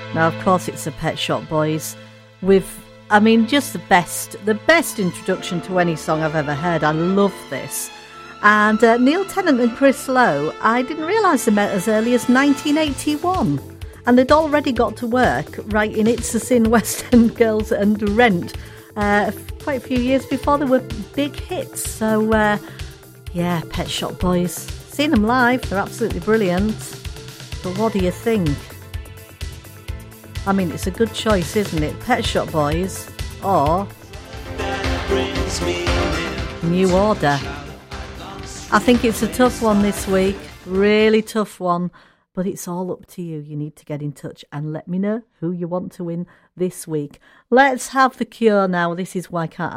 Now, of course, it's the Pet Shop Boys with, just the best introduction to any song I've ever heard. I love this. And Neil Tennant and Chris Lowe, I didn't realise they met as early as 1981. And they'd already got to work writing It's a Sin, West End Girls and Rent quite a few years before they were big hits. So, Pet Shop Boys. Seen them live, they're absolutely brilliant. But what do you think? It's a good choice, isn't it? Pet Shop Boys or New Order. I think it's a tough one this week, really tough one, but it's all up to you. You need to get in touch and let me know who you want to win this week. Let's have The Cure now. This is Why Can't